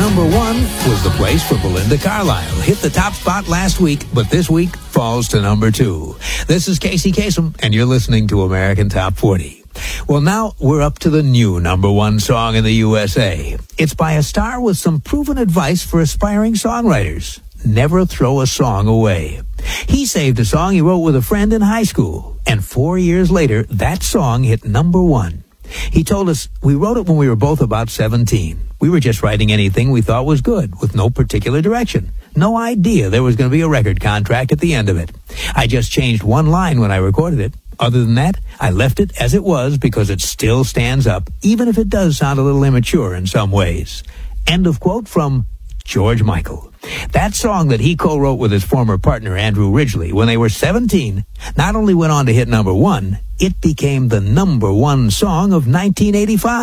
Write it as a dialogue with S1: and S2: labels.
S1: number one was the place for Belinda Carlisle. Hit the top spot last week, but this week falls to number 2. This is Casey Kasem, and you're listening to American Top 40. Well, now we're up to the new number one song in the USA. It's by a star with some proven advice for aspiring songwriters. Never throw a song away. He saved a song he wrote with a friend in high school, and 4 years later, that song hit number 1. He told us, we wrote it when we were both about 17. We were just writing anything we thought was good, with no particular direction. No idea there was going to be a record contract at the end of it. I just changed one line when I recorded it. Other than that, I left it as it was because it still stands up, even if it does sound a little immature in some ways. End of quote from George Michael. That song that he co-wrote with his former partner, Andrew Ridgeley, when they were 17, not only went on to hit number 1, it became the number 1 song of 1985.